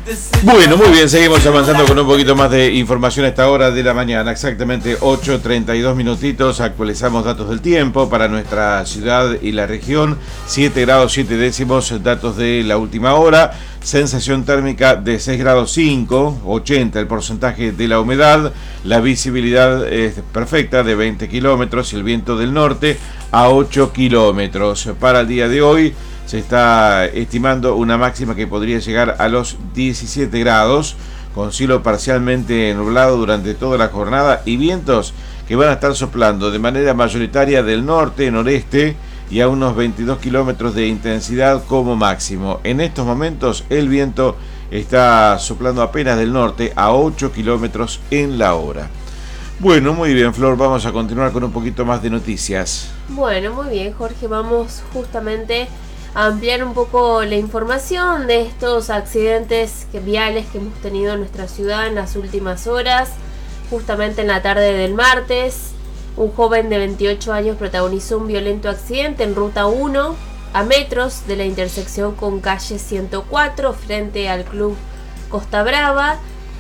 Bueno, muy bien, seguimos avanzando con un poquito más de información a esta hora de la mañana, exactamente 8:32 minutitos. Actualizamos datos del tiempo para nuestra ciudad y la región. 7 grados 7 décimos, datos de la última hora. Sensación térmica de 6 grados 5, 80 el porcentaje de la humedad. La visibilidad es perfecta, de 20 kilómetros, y el viento del norte a 8 kilómetros. Para el día de hoy se está estimando una máxima que podría llegar a los 17 grados, con cielo parcialmente nublado durante toda la jornada y vientos que van a estar soplando de manera mayoritaria del norte, noreste y a unos 22 kilómetros de intensidad como máximo. En estos momentos el viento está soplando apenas del norte a 8 kilómetros en la hora. Bueno, muy bien, Flor, vamos a continuar con un poquito más de noticias. Bueno, muy bien, Jorge, vamos justamente a ampliar un poco la información de estos accidentes viales que hemos tenido en nuestra ciudad en las últimas horas. Justamente en la tarde del martes, un joven de 28 años protagonizó un violento accidente en Ruta 1, a metros de la intersección con calle 104, frente al Club Costa Brava,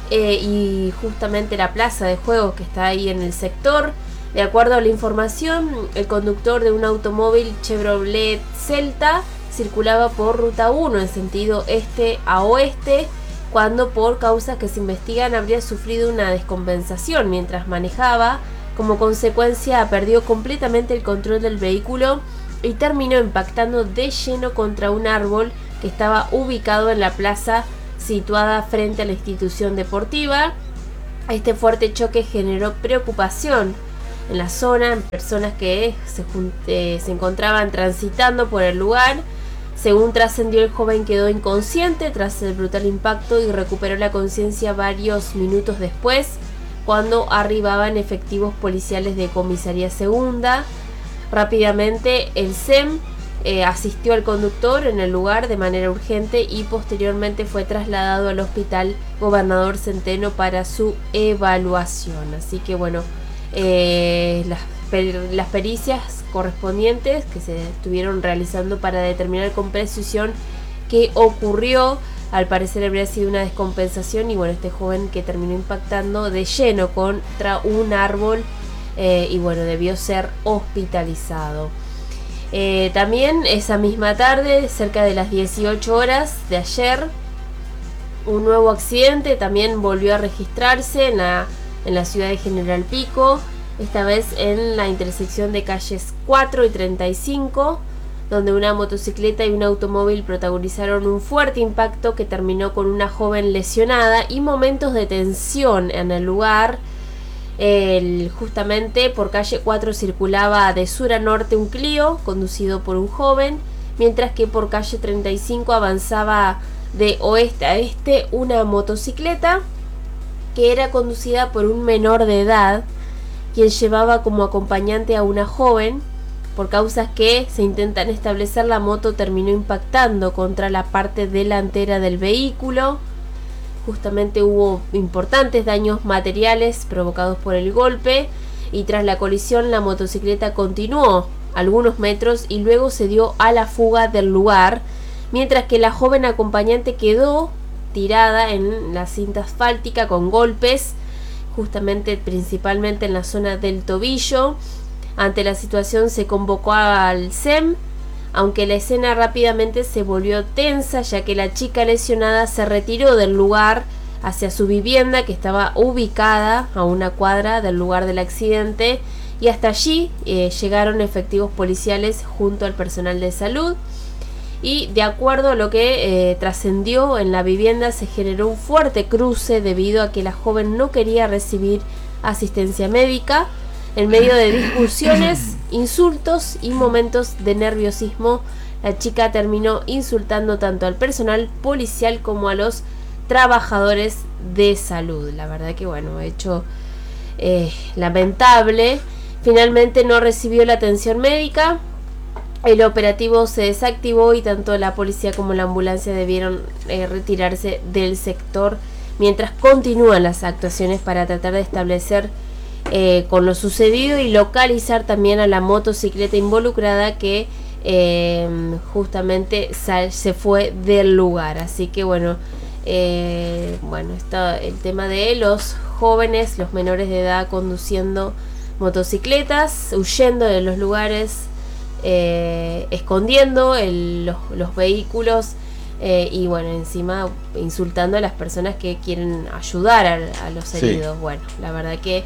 y justamente la plaza de juegos que está ahí en el sector. De acuerdo a la información, el conductor de un automóvil Chevrolet Celta circulaba por Ruta 1 en sentido este a oeste, cuando por causas que se investigan habría sufrido una descompensación mientras manejaba. Como consecuencia, perdió completamente el control del vehículo y terminó impactando de lleno contra un árbol que estaba ubicado en la plaza situada frente a la institución deportiva. Este fuerte choque generó preocupación en la zona, en personas que se encontraban transitando por el lugar. Según trascendió, el joven quedó inconsciente tras el brutal impacto y recuperó la conciencia varios minutos después, cuando arribaban efectivos policiales de Comisaría Segunda. Rápidamente el SEM asistió al conductor en el lugar de manera urgente y posteriormente fue trasladado al Hospital Gobernador Centeno para su evaluación. Así que bueno, las pericias correspondientes que se estuvieron realizando para determinar con precisión qué ocurrió. Al parecer habría sido una descompensación y bueno, este joven que terminó impactando de lleno contra un árbol y bueno, debió ser hospitalizado. También esa misma tarde, cerca de las 18 horas de ayer, un nuevo accidente también volvió a registrarse en la ciudad de General Pico, esta vez en la intersección de calles 4 y 35, donde una motocicleta y un automóvil protagonizaron un fuerte impacto que terminó con una joven lesionada y momentos de tensión en el lugar. Justamente por calle 4 circulaba de sur a norte un Clio conducido por un joven, mientras que por calle 35 avanzaba de oeste a este una motocicleta que era conducida por un menor de edad, quien llevaba como acompañante a una joven. Por causas que se intentan establecer, la moto terminó impactando contra la parte delantera del vehículo. Justamente hubo importantes daños materiales provocados por el golpe y tras la colisión la motocicleta continuó algunos metros y luego se dio a la fuga del lugar, mientras que la joven acompañante quedó tirada en la cinta asfáltica con golpes, justamente principalmente en la zona del tobillo. Ante la situación se convocó al SEM, aunque la escena rápidamente se volvió tensa, ya que la chica lesionada se retiró del lugar hacia su vivienda, que estaba ubicada a una cuadra del lugar del accidente, y hasta allí llegaron efectivos policiales junto al personal de salud. Y de acuerdo a lo que trascendió, en la vivienda se generó un fuerte cruce debido a que la joven no quería recibir asistencia médica. En medio de discusiones, insultos y momentos de nerviosismo, la chica terminó insultando tanto al personal policial como a los trabajadores de salud. La verdad que bueno, hecho lamentable. Finalmente no recibió la atención médica. El operativo se desactivó y tanto la policía como la ambulancia debieron retirarse del sector, mientras continúan las actuaciones para tratar de establecer con lo sucedido y localizar también a la motocicleta involucrada que justamente se fue del lugar. Así que bueno, Bueno, está el tema de los jóvenes, los menores de edad conduciendo motocicletas, huyendo de los lugares, escondiendo los vehículos, y bueno, encima insultando a las personas que quieren ayudar a los heridos. Bueno, la verdad que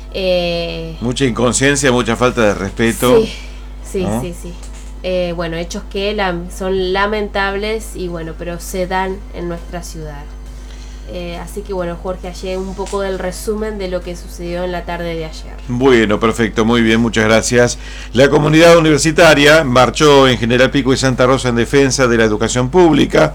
mucha inconsciencia, mucha falta de respeto. Sí. Bueno, hechos que son lamentables y bueno, pero se dan en nuestra ciudad. Así que bueno, Jorge, ayer un poco del resumen de lo que sucedió en la tarde de ayer. Bueno, perfecto, muy bien, muchas gracias. La comunidad universitaria marchó en General Pico y Santa Rosa en defensa de la educación pública.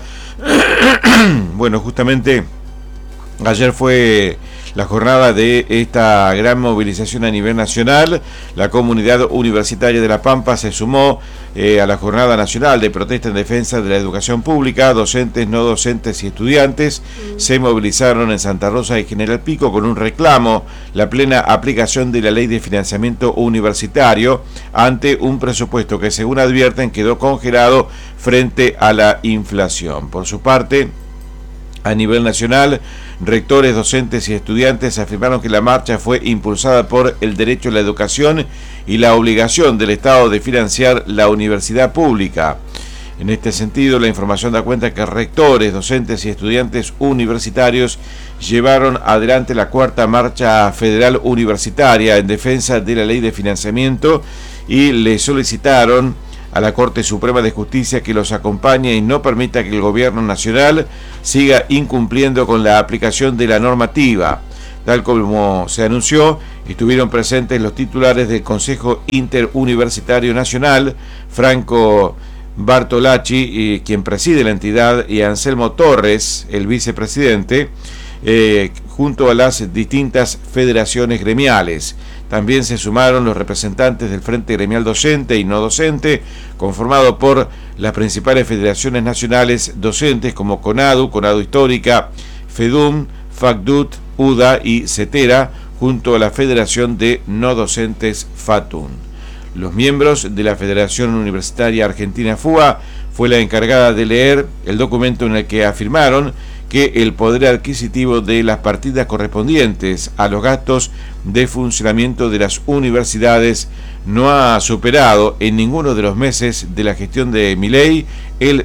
Bueno, justamente ayer fue la jornada de esta gran movilización a nivel nacional. La comunidad universitaria de La Pampa se sumó a la jornada nacional de protesta en defensa de la educación pública. Docentes, no docentes y estudiantes se movilizaron en Santa Rosa y General Pico con un reclamo: la plena aplicación de la ley de financiamiento universitario ante un presupuesto que, según advierten, quedó congelado frente a la inflación. Por su parte, a nivel nacional, rectores, docentes y estudiantes afirmaron que la marcha fue impulsada por el derecho a la educación y la obligación del Estado de financiar la universidad pública. En este sentido, la información da cuenta que rectores, docentes y estudiantes universitarios llevaron adelante la cuarta marcha federal universitaria en defensa de la ley de financiamiento y le solicitaron a la Corte Suprema de Justicia que los acompañe y no permita que el gobierno nacional siga incumpliendo con la aplicación de la normativa. Tal como se anunció, estuvieron presentes los titulares del Consejo Interuniversitario Nacional, Franco Bartolacci, quien preside la entidad, y Anselmo Torres, el vicepresidente, junto a las distintas federaciones gremiales. También se sumaron los representantes del Frente Gremial Docente y No Docente, conformado por las principales federaciones nacionales docentes como CONADU, CONADU Histórica, FEDUM, FACDUT, UDA y CETERA, junto a la Federación de No Docentes FATUN. Los miembros de la Federación Universitaria Argentina FUA fue la encargada de leer el documento en el que afirmaron que el poder adquisitivo de las partidas correspondientes a los gastos de funcionamiento de las universidades no ha superado en ninguno de los meses de la gestión de Milei el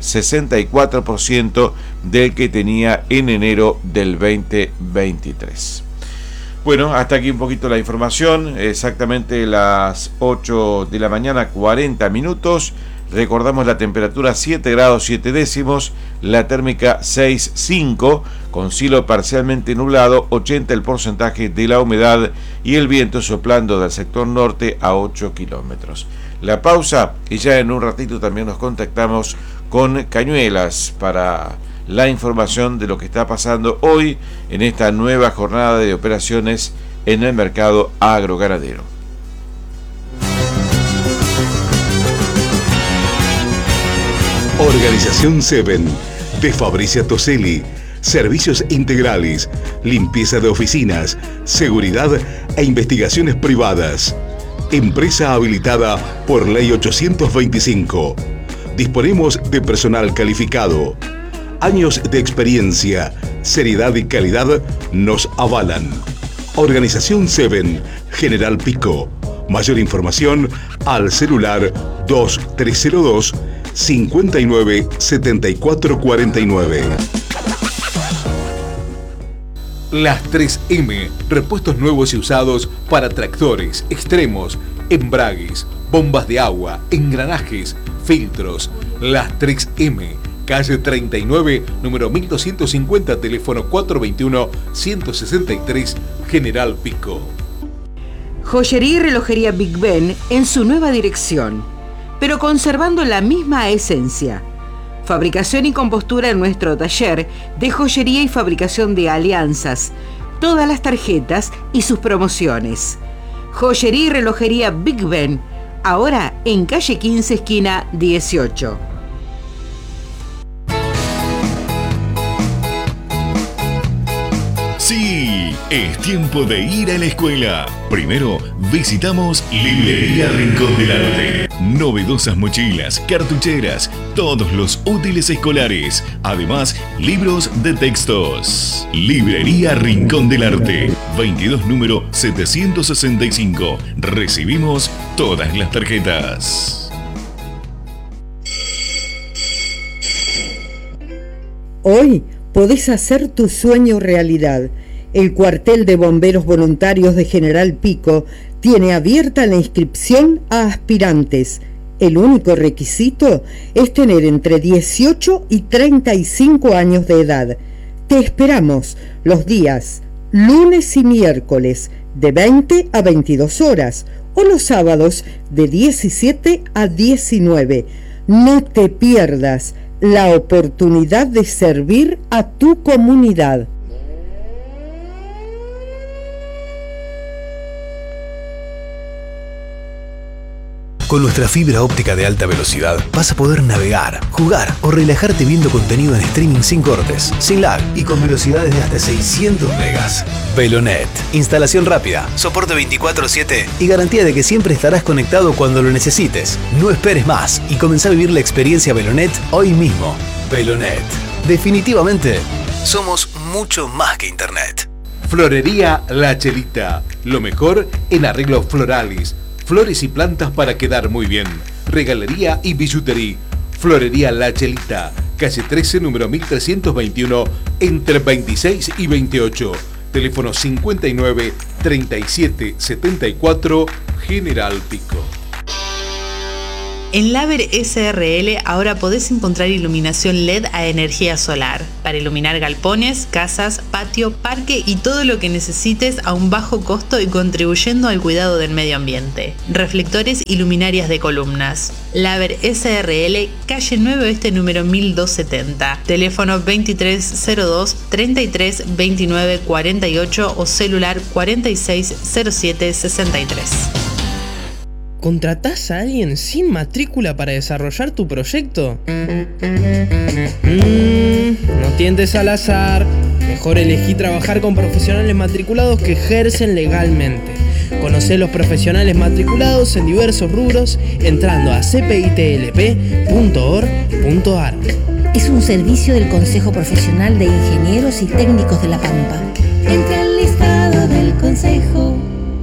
64% del que tenía en enero del 2023. Bueno, hasta aquí un poquito la información, exactamente las 8 de la mañana, 40 minutos. Recordamos la temperatura 7 grados 7 décimos, la térmica 6,5, con cielo parcialmente nublado, 80 el porcentaje de la humedad y el viento soplando del sector norte a 8 kilómetros. La pausa y ya en un ratito también nos contactamos con Cañuelas para la información de lo que está pasando hoy en esta nueva jornada de operaciones en el mercado agroganadero. Organización Seven de Fabricia Toselli. Servicios integrales, limpieza de oficinas, seguridad e investigaciones privadas. Empresa habilitada por Ley 825. Disponemos de personal calificado. Años de experiencia, seriedad y calidad nos avalan. Organización Seven, General Pico. Mayor información al celular 2302 59 74 49. Las 3M, repuestos nuevos y usados para tractores, extremos, embragues, bombas de agua, engranajes, filtros. Las 3M, calle 39, número 1250, teléfono 421-163, General Pico. Joyería y relojería Big Ben en su nueva dirección, pero conservando la misma esencia. Fabricación y compostura en nuestro taller de joyería y fabricación de alianzas, todas las tarjetas y sus promociones. Joyería y relojería Big Ben, ahora en calle 15, esquina 18. Sí, es tiempo de ir a la escuela. Primero, visitamos Librería Rincón del Arte. Novedosas mochilas, cartucheras, todos los útiles escolares. Además, libros de textos. Librería Rincón del Arte. 22 número 765. Recibimos todas las tarjetas. Hoy podés hacer tu sueño realidad. El cuartel de bomberos voluntarios de General Pico tiene abierta la inscripción a aspirantes. El único requisito es tener entre 18 y 35 años de edad. Te esperamos los días lunes y miércoles de 20 a 22 horas o los sábados de 17 a 19. No te pierdas la oportunidad de servir a tu comunidad. Con nuestra fibra óptica de alta velocidad vas a poder navegar, jugar o relajarte viendo contenido en streaming sin cortes, sin lag y con velocidades de hasta 600 megas. Velonet. Instalación rápida, soporte 24/7 y garantía de que siempre estarás conectado cuando lo necesites. No esperes más y comenzá a vivir la experiencia Velonet hoy mismo. Velonet. Definitivamente, somos mucho más que internet. Florería La Chelita. Lo mejor en arreglos florales, flores y plantas para quedar muy bien. Regalería y billutería. Florería La Chelita. Calle 13, número 1321, entre 26 y 28. Teléfono 59 37 74, General Pico. En Laber SRL ahora podés encontrar iluminación LED a energía solar para iluminar galpones, casas, patio, parque y todo lo que necesites a un bajo costo y contribuyendo al cuidado del medio ambiente. Reflectores y luminarias de columnas. Laber SRL, calle 9 Oeste número 1270. Teléfono 2302 33 29 48 o celular 4607 63. ¿Contratás a alguien sin matrícula para desarrollar tu proyecto? No tientes al azar. Mejor elegí trabajar con profesionales matriculados que ejercen legalmente. Conocé los profesionales matriculados en diversos rubros entrando a cpitlp.org.ar. Es un servicio del Consejo Profesional de Ingenieros y Técnicos de La Pampa. Entra al listado del Consejo.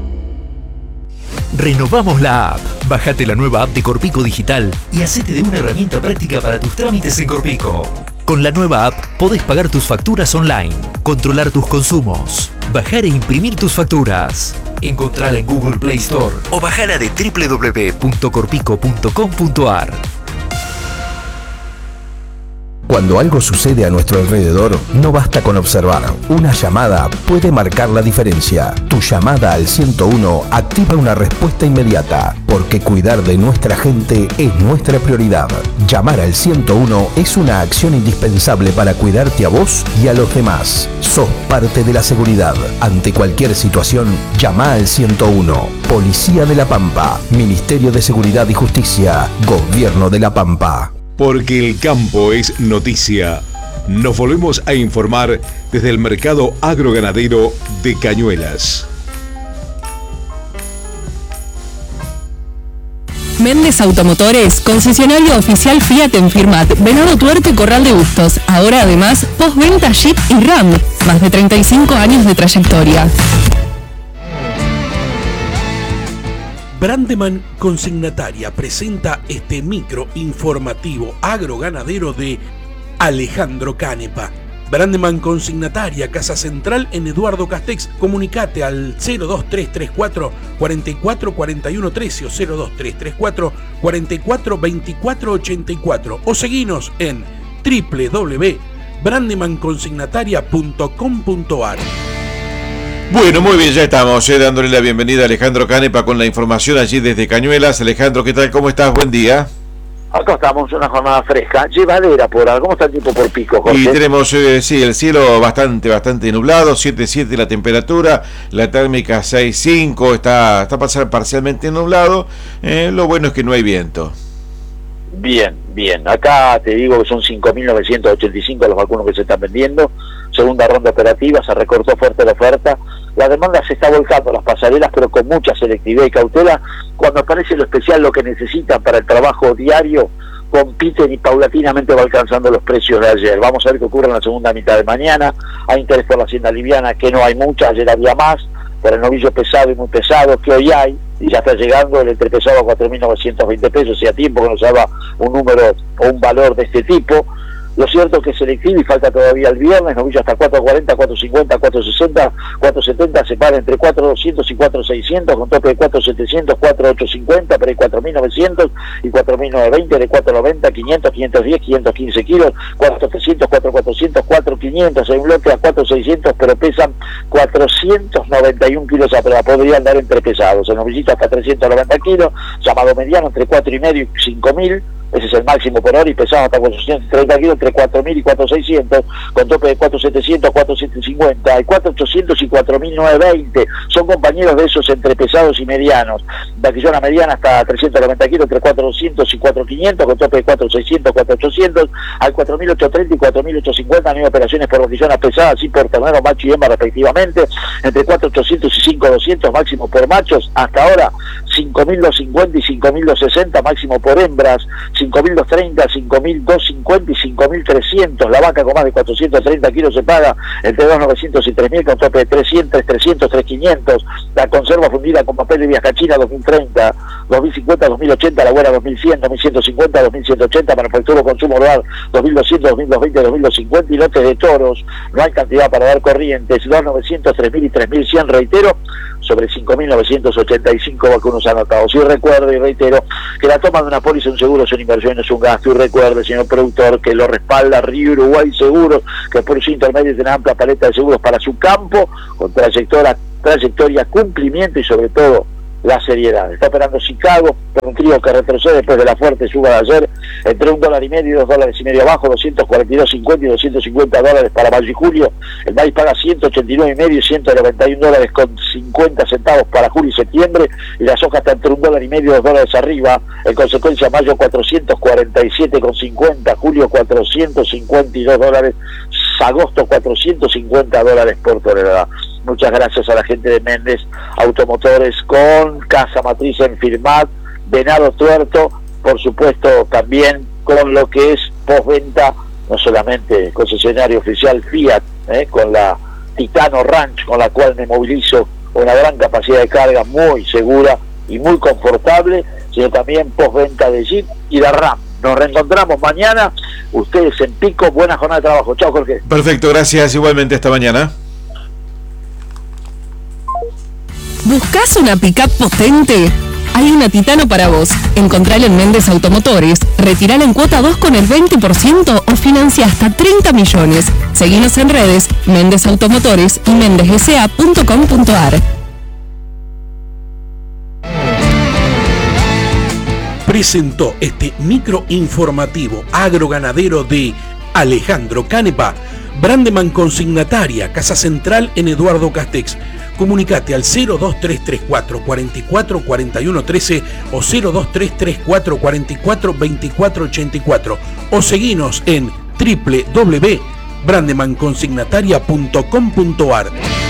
Renovamos la app. Bájate la nueva app de Corpico Digital y hacete de una herramienta práctica para tus trámites en Corpico. Con la nueva app podés pagar tus facturas online, controlar tus consumos, bajar e imprimir tus facturas. Encontrala en Google Play Store o bajala de www.corpico.com.ar. Cuando algo sucede a nuestro alrededor, no basta con observar. Una llamada puede marcar la diferencia. Tu llamada al 101 activa una respuesta inmediata, porque cuidar de nuestra gente es nuestra prioridad. Llamar al 101 es una acción indispensable para cuidarte a vos y a los demás. Sos parte de la seguridad. Ante cualquier situación, llama al 101. Policía de La Pampa, Ministerio de Seguridad y Justicia, Gobierno de La Pampa. Porque el campo es noticia. Nos volvemos a informar desde el mercado agroganadero de Cañuelas. Méndez Automotores, concesionario oficial Fiat en Firmat, Venado Tuerto y Corral de Bustos. Ahora además, postventa Jeep y Ram. Más de 35 años de trayectoria. Brandeman Consignataria presenta este micro informativo agroganadero de Alejandro Canepa. Brandeman Consignataria, Casa Central en Eduardo Castex. Comunicate al 02334 44 41 13 o 02334 44 24 84 o seguinos en www.brandemanconsignataria.com.ar. Bueno, muy bien, ya estamos dándole la bienvenida a Alejandro Canepa con la información allí desde Cañuelas. Alejandro, ¿qué tal? ¿Cómo estás? Buen día. Acá estamos, una jornada fresca, llevadera por ahora. ¿Cómo está el tiempo por Pico, Jorge? Y tenemos, sí, el cielo bastante nublado, 7.7 la temperatura, la térmica 6.5, está parcialmente nublado. Lo bueno es que no hay viento. Bien, acá te digo que son 5.985 los vacunos que se están vendiendo, segunda ronda operativa, se recortó fuerte la oferta, la demanda se está volcando a las pasarelas, pero con mucha selectividad y cautela. Cuando aparece lo especial, lo que necesitan para el trabajo diario, compiten y paulatinamente va alcanzando los precios de ayer. Vamos a ver qué ocurre en la segunda mitad de mañana. Hay interés por la hacienda liviana, que no hay mucha, ayer había más, por el novillo pesado y muy pesado, que hoy hay, y ya está llegando el entrepesado a 4.920 pesos, hacía tiempo que no se daba un número o un valor de este tipo. Lo cierto es que es selectivo y falta todavía el viernes, novillo hasta 4.40, 4.50, 4.60, 4.70, se para entre 4.200 y 4.600, con tope de 4.700, 4.850, pero hay 4.900 y 4.920, de 4.90, 500, 510, 515 kilos, 4.300, 4.400, 4.500, hay un lote a 4.600, pero pesan 491 kilos a prueba, podrían dar entre pesados, el novillito hasta 390 kilos, llamado mediano entre 4.500 y 5.000, ese es el máximo por hora, y pesado hasta 430 kilos, entre 4.000 y 4.600, con tope de 4.700, 4.750, hay 4.800 y 4.920, son compañeros de esos entre pesados y medianos. Vaquillona mediana hasta 390 kilos, entre 4.200 y 4.500, con tope de 4.600, 4.800, hay 4.830 y 4.850, nueve operaciones por vaquillonas pesadas y por ternero macho y hembra respectivamente, entre 4.800 y 5.200 máximo por machos, hasta ahora 5.250 y 5.260 máximo por hembras, 5.230, 5.250 y 5.300. La vaca con más de 430 kilos se paga entre 2.900 y 3.000, con tope de 300, 300, 3.500. La conserva fundida con papel de Viajachina 2.030, 2.050, 2.080, la buena 2.100, 2.150, 2.180, manufactura consumo rural 2.200, 2.220, 2.250 y lotes de toros. No hay cantidad para dar corrientes, 2.900, 3.000 y 3.100, reitero, sobre 5.985 vacunos anotados. Y recuerdo y reitero que la toma de una póliza, un seguro, son inversiones, es un gasto. Y recuerde, señor productor, que lo respalda Río Uruguay Seguros, que por su intermedio tiene amplia paleta de seguros para su campo, con trayectoria, cumplimiento y sobre todo la seriedad. Está operando Chicago, con un trío que retrocede después de la fuerte suba de ayer, entre $1.5 y $2.5 abajo, 242.50 y 250 dólares para mayo y julio. El maíz paga 189.5 y 191 dólares con 50 centavos para julio y septiembre, y la soja está entre $1.5 y $2 arriba. En consecuencia, mayo 447,50, julio 452 dólares, agosto 450 dólares por tonelada. Muchas gracias a la gente de Méndez Automotores, con casa matriz en Firmat, Venado Tuerto, por supuesto también con lo que es postventa, no solamente concesionario oficial Fiat, con la Titano Ranch, con la cual me movilizo, una gran capacidad de carga, muy segura y muy confortable, sino también postventa de Jeep y de Ram. Nos reencontramos mañana, ustedes en Pico, buena jornada de trabajo. Chao, Jorge. Perfecto, gracias, igualmente, hasta mañana. ¿Buscás una pick-up potente? Hay una Titano para vos. Encontrala en Méndez Automotores. Retirala en cuota 2 con el 20% o financia hasta 30 millones. Seguinos en redes, Méndez Automotores y mendezsa.com.ar. Presentó este microinformativo agroganadero de Alejandro Canepa, Brandeman Consignataria, Casa Central en Eduardo Castex. Comunicate al 02334 44 41 13 o 02334 44 24 84 o seguinos en www.brandemanconsignataria.com.ar.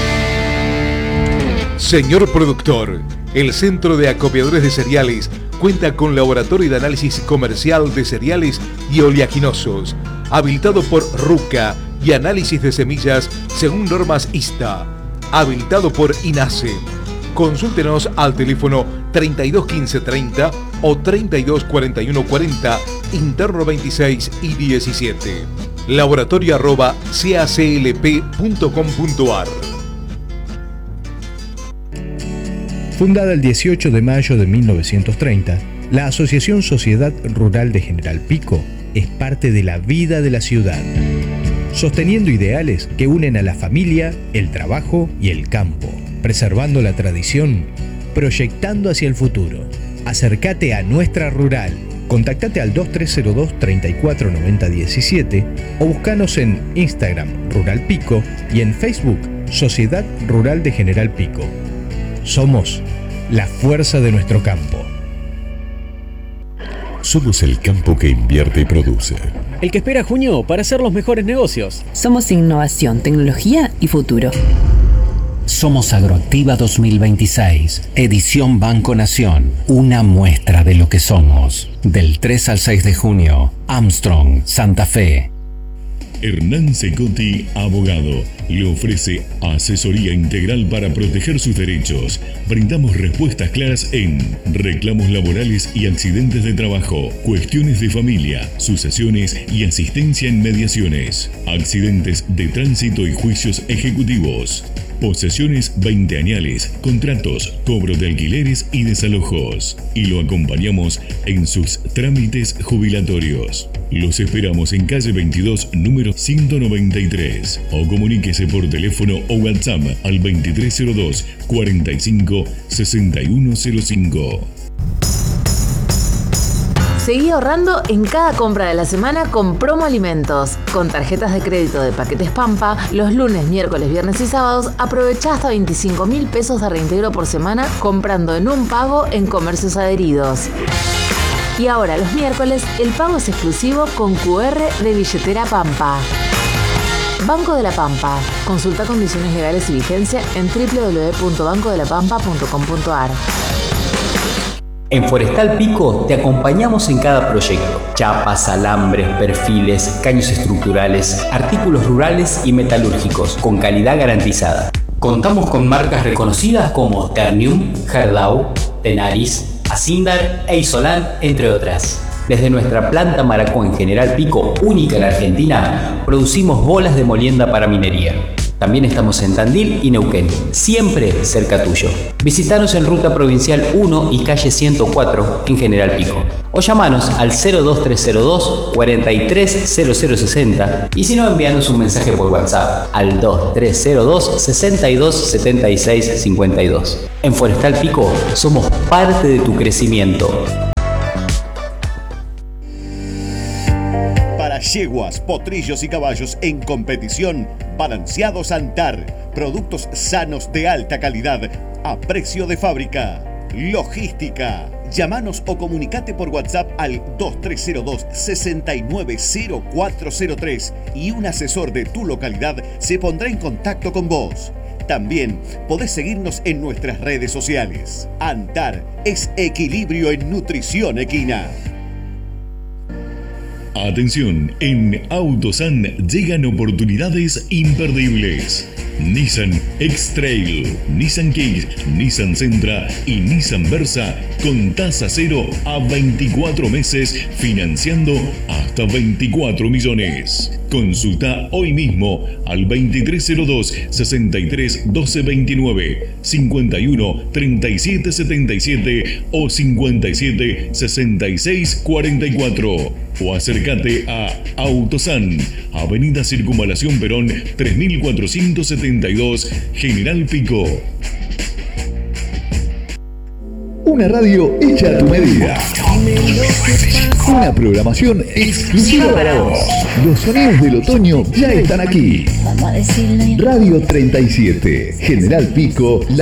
Señor productor, el Centro de Acopiadores de Cereales cuenta con laboratorio de análisis comercial de cereales y oleaginosos, habilitado por RUCA, y análisis de semillas según normas ISTA, habilitado por INASE. Consúltenos al teléfono 32 15 30 o 32 41 40, interno 26 y 17. laboratorio@caclp.com.ar. Fundada el 18 de mayo de 1930, la Asociación Sociedad Rural de General Pico es parte de la vida de la ciudad, sosteniendo ideales que unen a la familia, el trabajo y el campo, preservando la tradición, proyectando hacia el futuro. Acércate a nuestra rural. Contactate al 2302 34 90 17 o búscanos en Instagram Rural Pico y en Facebook Sociedad Rural de General Pico. Somos la fuerza de nuestro campo. Somos el campo que invierte y produce. el que espera junio para hacer los mejores negocios. Somos innovación, tecnología y futuro. Somos Agroactiva 2026, edición Banco Nación, una muestra de lo que somos. Del 3 al 6 de junio, Armstrong, Santa Fe. Hernán Secotti, abogado, le ofrece asesoría integral para proteger sus derechos. Brindamos respuestas claras en reclamos laborales y accidentes de trabajo, cuestiones de familia, sucesiones y asistencia en mediaciones, accidentes de tránsito y juicios ejecutivos, posesiones 20añales, contratos, cobro de alquileres y desalojos. Y lo acompañamos en sus trámites jubilatorios. Los esperamos en calle 22, número 193. O comuníquese por teléfono o WhatsApp al 2302 45 6105. Seguí ahorrando en cada compra de la semana con Promo Alimentos. Con tarjetas de crédito de Paquetes Pampa, los lunes, miércoles, viernes y sábados, aprovechá hasta 25.000 pesos de reintegro por semana comprando en un pago en comercios adheridos. Y ahora, los miércoles, el pago es exclusivo con QR de Billetera Pampa. Banco de la Pampa. Consulta condiciones legales y vigencia en www.bancodelapampa.com.ar. En Forestal Pico te acompañamos en cada proyecto. Chapas, alambres, perfiles, caños estructurales, artículos rurales y metalúrgicos, con calidad garantizada. Contamos con marcas reconocidas como Ternium, Gerdau, Tenaris, Asindar e Isolan, entre otras. Desde nuestra planta Maracó en General Pico, única en Argentina, producimos bolas de molienda para minería. También estamos en Tandil y Neuquén, siempre cerca tuyo. Visítanos en Ruta Provincial 1 y calle 104 en General Pico. O llamanos al 02302 430060 y si no, envíanos un mensaje por WhatsApp al 2302 62 76 52. En Forestal Pico somos parte de tu crecimiento. Yeguas, potrillos y caballos en competición, Balanceados Antar. Productos sanos de alta calidad a precio de fábrica. Logística. Llámanos o comunicate por WhatsApp al 2302 690403 y un asesor de tu localidad se pondrá en contacto con vos. También podés seguirnos en nuestras redes sociales. Antar es equilibrio en nutrición equina. Atención, en Autosan llegan oportunidades imperdibles. Nissan X-Trail, Nissan Kicks, Nissan Sentra y Nissan Versa con tasa cero a 24 meses, financiando hasta 24 millones. Consulta hoy mismo al 2302 63 12 29, 51 37 77 o 57 66 44. O acércate a Autosan, Avenida Circunvalación Perón 3472, General Pico. Una radio hecha a tu medida. Una programación exclusiva para vos. Los sonidos del otoño ya están aquí. Radio 37, General Pico.